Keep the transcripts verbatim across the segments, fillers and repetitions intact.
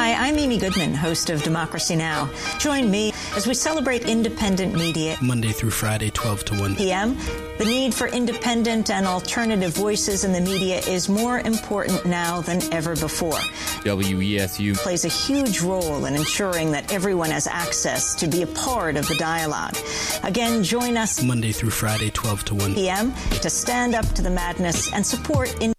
Hi, I'm Amy Goodman, host of Democracy Now! Join me as we celebrate independent media. Monday through Friday, twelve to one p.m. The need for independent and alternative voices in the media is more important now than ever before. W E S U plays a huge role in ensuring that everyone has access to be a part of the dialogue. Again, join us Monday through Friday, twelve to one p.m. to stand up to the madness and support in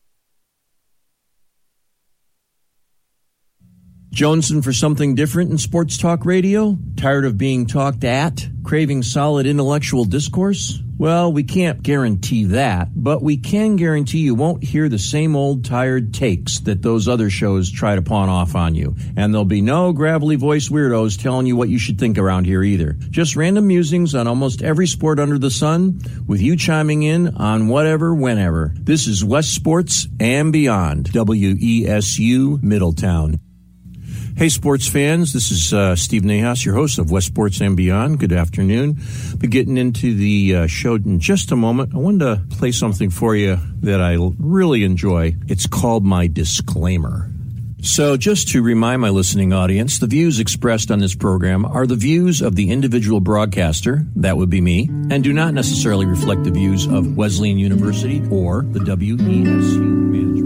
Jonesing for something different in sports talk radio? Tired of being talked at? Craving solid intellectual discourse? Well, we can't guarantee that, but we can guarantee you won't hear the same old tired takes that those other shows try to pawn off on you. And there'll be no gravelly voice weirdos telling you what you should think around here either. Just random musings on almost every sport under the sun, with you chiming in on whatever, whenever. This is West Sports and Beyond, W E S U Middletown. Hey, sports fans, this is uh, Steve Nahas, your host of West Sports and Beyond. Good afternoon. Be getting into the uh, show in just a moment. I wanted to play something for you that I really enjoy. It's called my disclaimer. So just to remind my listening audience, the views expressed on this program are the views of the individual broadcaster, that would be me, and do not necessarily reflect the views of Wesleyan University or the W E S U management.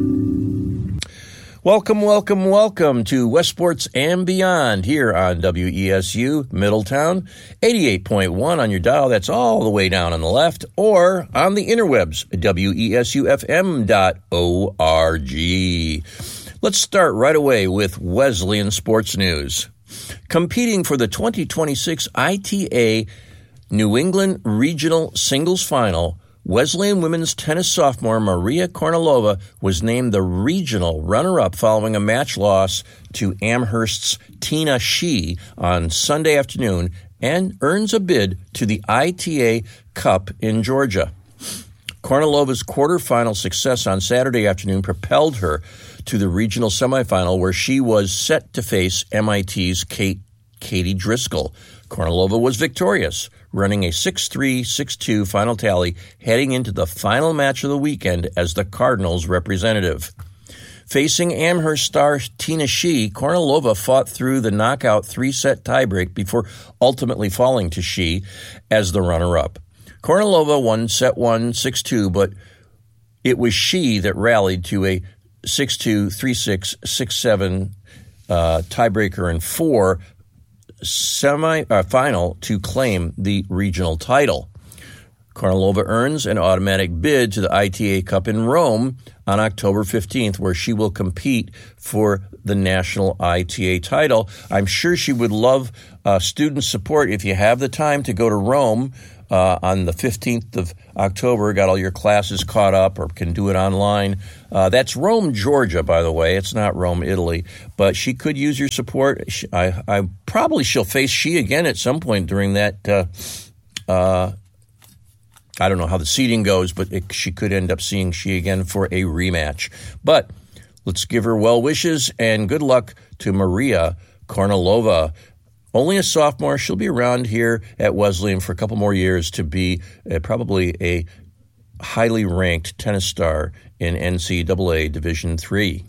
Welcome, welcome, welcome to West Sports and Beyond here on W E S U Middletown, eighty-eight point one on your dial. That's all the way down on the left, or on the interwebs, W E S U F M dot org. Let's start right away with Wesleyan sports news. Competing for the twenty twenty-six I T A New England Regional Singles Final, Wesleyan women's tennis sophomore Maria Kornilova was named the regional runner-up following a match loss to Amherst's Tina Shih on Sunday afternoon and earns a bid to the I T A Cup in Georgia. Kornilova's quarterfinal success on Saturday afternoon propelled her to the regional semifinal where she was set to face M I T's Kate, Katie Driscoll. Kornilova was victorious, running a six three, six two final tally heading into the final match of the weekend as the Cardinals' representative. Facing Amherst star Tina Shih, Kornilova fought through the knockout three-set tiebreak before ultimately falling to Shih as the runner-up. Kornilova won set one, six two, but it was Shih that rallied to a six two, three six, six seven uh, tiebreaker in four semi uh, final to claim the regional title. Kornilova earns an automatic bid to the I T A Cup in Rome on October fifteenth, where she will compete for the national I T A title. I'm sure she would love uh, student support. If you have the time to go to Rome uh, on the fifteenth of October, got all your classes caught up or can do it online. Uh, that's Rome, Georgia, by the way. It's not Rome, Italy. But she could use your support. She, I, I probably she'll face Shih again at some point during that. Uh, uh, I don't know how the seeding goes, but it, she could end up seeing Shih again for a rematch. But let's give her well wishes and good luck to Maria Kornilova. Only a sophomore, she'll be around here at Wesleyan for a couple more years to be uh, probably a highly ranked tennis star in N C double A Division three.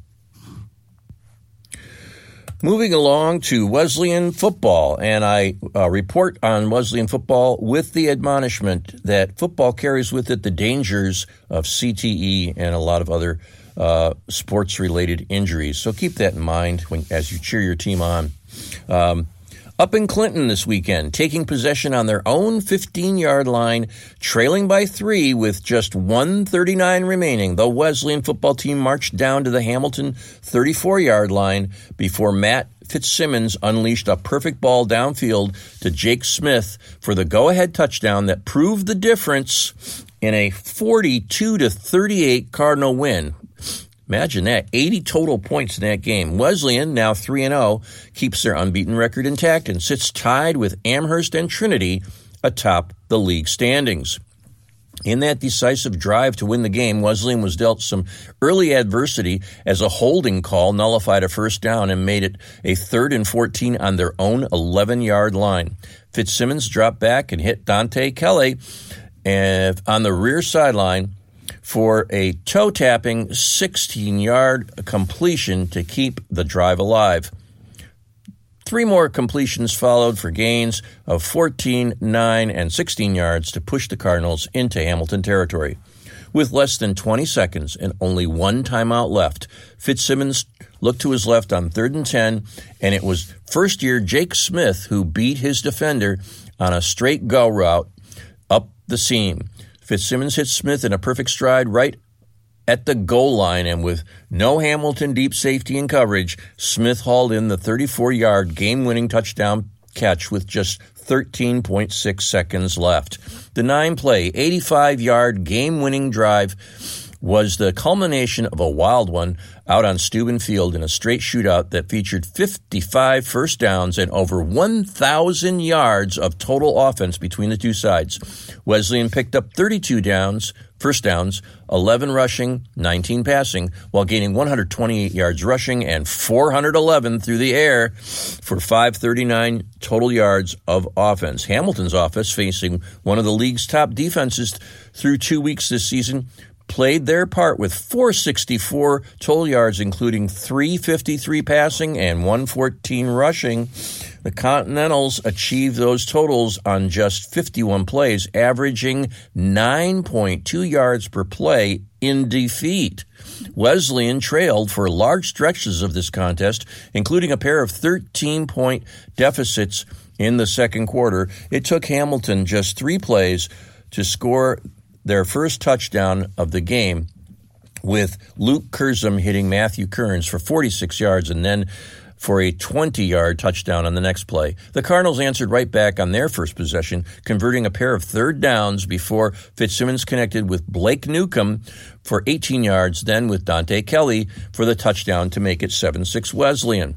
Moving along to Wesleyan football, and I uh, report on Wesleyan football with the admonishment that football carries with it the dangers of C T E and a lot of other uh, sports-related injuries. So keep that in mind when, as you cheer your team on. Um, Up in Clinton this weekend, taking possession on their own fifteen-yard line, trailing by three with just one thirty-nine remaining, the Wesleyan football team marched down to the Hamilton thirty-four-yard line before Matt Fitzsimmons unleashed a perfect ball downfield to Jake Smith for the go-ahead touchdown that proved the difference in a forty-two to thirty-eight Cardinal win. Imagine that, eighty total points in that game. Wesleyan, now three and oh, keeps their unbeaten record intact and sits tied with Amherst and Trinity atop the league standings. In that decisive drive to win the game, Wesleyan was dealt some early adversity as a holding call nullified a first down and made it a third and fourteen on their own eleven-yard line. Fitzsimmons dropped back and hit Dante Kelly on the rear sideline for a toe-tapping sixteen-yard completion to keep the drive alive. Three more completions followed for gains of fourteen, nine, and sixteen yards to push the Cardinals into Hamilton territory. With less than twenty seconds and only one timeout left, Fitzsimmons looked to his left on third and ten, and it was first-year Jake Smith who beat his defender on a straight go route up the seam. Fitzsimmons hit Smith in a perfect stride right at the goal line, and with no Hamilton deep safety in coverage, Smith hauled in the thirty-four-yard game-winning touchdown catch with just thirteen point six seconds left. The nine-play, eighty-five-yard game-winning drive was the culmination of a wild one out on Steuben Field in a straight shootout that featured fifty-five first downs and over one thousand yards of total offense between the two sides. Wesleyan picked up thirty-two downs, first downs, eleven rushing, nineteen passing, while gaining one hundred twenty-eight yards rushing and four hundred eleven through the air for five hundred thirty-nine total yards of offense. Hamilton's offense, facing one of the league's top defenses through two weeks this season, played their part with four hundred sixty-four total yards, including three hundred fifty-three passing and one hundred fourteen rushing. The Continentals achieved those totals on just fifty-one plays, averaging nine point two yards per play in defeat. Wesleyan trailed for large stretches of this contest, including a pair of thirteen-point deficits in the second quarter. It took Hamilton just three plays to score their first touchdown of the game, with Luke Curzum hitting Matthew Kearns for forty-six yards and then for a twenty-yard touchdown on the next play. The Cardinals answered right back on their first possession, converting a pair of third downs before Fitzsimmons connected with Blake Newcomb for eighteen yards, then with Dante Kelly for the touchdown to make it seven six Wesleyan.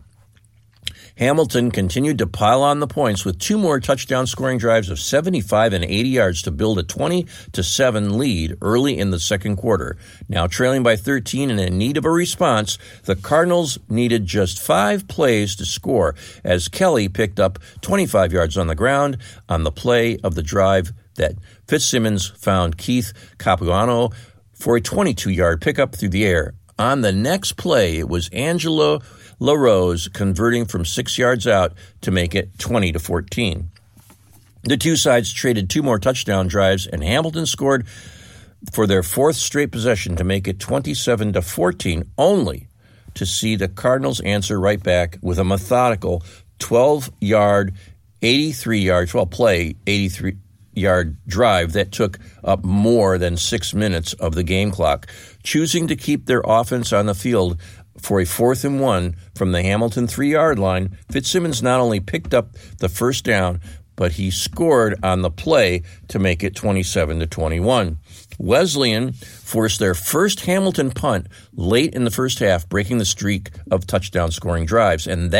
Hamilton continued to pile on the points with two more touchdown scoring drives of seventy-five and eighty yards to build a twenty to seven lead early in the second quarter. Now trailing by thirteen and in need of a response, the Cardinals needed just five plays to score as Kelly picked up twenty-five yards on the ground on the play of the drive that Fitzsimmons found Keith Capuano for a twenty-two-yard pickup through the air. On the next play, it was Angelo LaRose converting from six yards out to make it twenty to fourteen. The two sides traded two more touchdown drives, and Hamilton scored for their fourth straight possession to make it twenty-seven to fourteen, only to see the Cardinals answer right back with a methodical twelve-yard, eighty-three-yard, twelve-play, eighty-three-yard drive that took up more than six minutes of the game clock. Choosing to keep their offense on the field for a fourth and one from the Hamilton three-yard line, Fitzsimmons not only picked up the first down, but he scored on the play to make it twenty-seven to twenty-one. Wesleyan forced their first Hamilton punt late in the first half, breaking the streak of touchdown scoring drives, and that